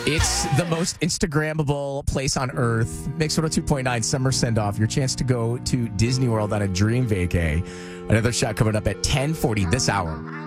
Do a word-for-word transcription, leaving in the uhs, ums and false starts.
It's the most Instagrammable place on earth. Mix one oh two point nine Summer Send Off. Your chance to go to Disney World on a dream vacay. Another shot coming up at ten forty this hour.